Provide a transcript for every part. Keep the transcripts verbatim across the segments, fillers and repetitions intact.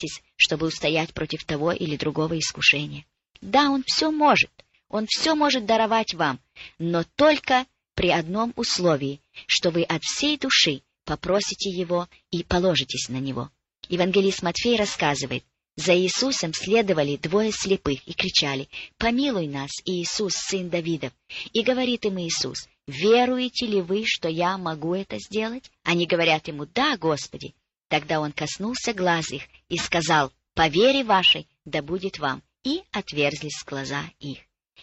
постарайтесь, чтобы устоять против того или другого искушения. Да, Он все может, Он все может даровать вам, но только при одном условии, что вы от всей души попросите Его и положитесь на Него. Евангелист Матфей рассказывает: за Иисусом следовали двое слепых и кричали: «Помилуй нас, Иисус, сын Давидов!» И говорит им Иисус: «Веруете ли вы, что я могу это сделать?» Они говорят Ему: «Да, Господи». Тогда Он коснулся глаз их и сказал: «По вере вашей да будет вам». И отверзлись глаза их.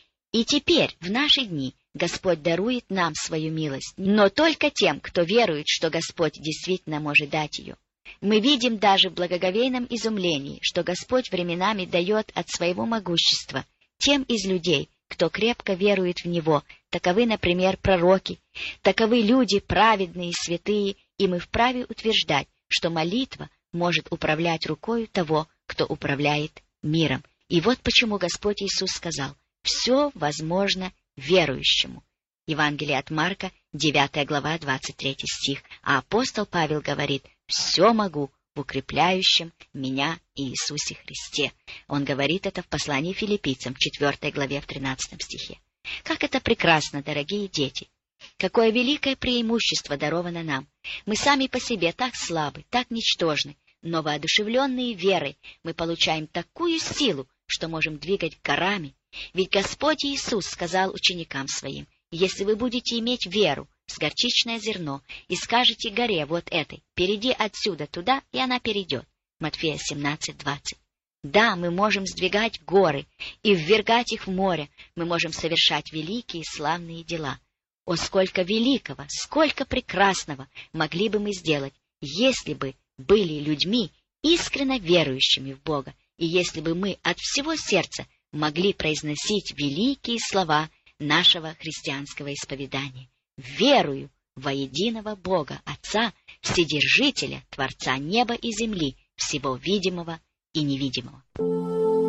И теперь, в наши дни, Господь дарует нам свою милость, но только тем, кто верует, что Господь действительно может дать ее. Мы видим даже в благоговейном изумлении, что Господь временами дает от своего могущества тем из людей, кто крепко верует в Него. Таковы, например, пророки, таковы люди праведные и святые, и мы вправе утверждать, что молитва может управлять рукою того, кто управляет миром. И вот почему Господь Иисус сказал: «Все возможно верующему». Евангелие от Марка, девятая глава, двадцать третий стих. А апостол Павел говорит: «Все могу в укрепляющем меня Иисусе Христе». Он говорит это в послании Филиппийцам, четвёртой главе, в тринадцатом стихе. Как это прекрасно, дорогие дети! Какое великое преимущество даровано нам! Мы сами по себе так слабы, так ничтожны, но воодушевленные верой мы получаем такую силу, что можем двигать горами. Ведь Господь Иисус сказал ученикам Своим: «Если вы будете иметь веру с горчичное зерно и скажете горе вот этой: перейди отсюда туда, и она перейдет». Матфея семнадцать двадцать. Да, мы можем сдвигать горы и ввергать их в море, мы можем совершать великие и славные дела. О, сколько великого, сколько прекрасного могли бы мы сделать, если бы были людьми, искренно верующими в Бога, и если бы мы от всего сердца могли произносить великие слова нашего христианского исповедания: «Верую во единого Бога, Отца, Вседержителя, Творца неба и земли, всего видимого и невидимого».